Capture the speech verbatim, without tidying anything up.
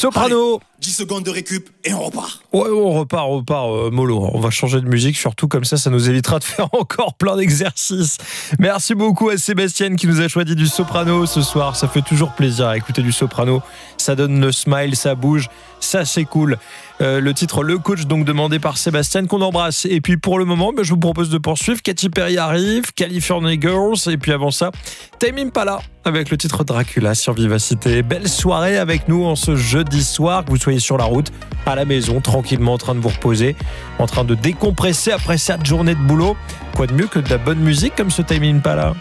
Soprano. Allez, dix secondes de récup et on repart. Ouais, on repart, on repart, euh, mollo. On va changer de musique, surtout comme ça, ça nous évitera de faire encore plein d'exercices. Merci beaucoup à Sébastien qui nous a choisi du soprano ce soir. Ça fait toujours plaisir à écouter du soprano. Ça donne le smile, ça bouge, ça c'est cool. Euh, le titre Le Coach, donc demandé par Sébastien, qu'on embrasse. Et puis pour le moment, bah, je vous propose de poursuivre. Katy Perry arrive, California Girls, et puis avant ça, Tame Impala avec le titre Dracula sur Vivacité. Belle soirée avec nous en ce jeudi soir, que vous soyez sur la route, à la maison, tranquillement en train de vous reposer, en train de décompresser après cette journée de boulot. Quoi de mieux que de la bonne musique comme ce Tame Impala?